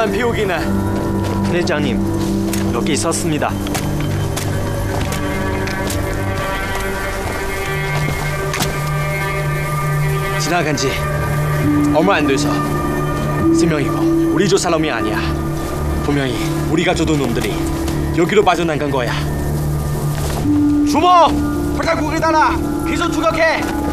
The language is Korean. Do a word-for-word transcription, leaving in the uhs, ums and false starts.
혼란 피우기는. 회장님, 여기 있었습니다. 지나간 지 얼마 안 돼서 세 명이고 우리 조 사람이 아니야. 분명히 우리가 조던 놈들이 여기로 빠져나간 거야. 주모! 팔팔 구기다라! 귀선 추격해!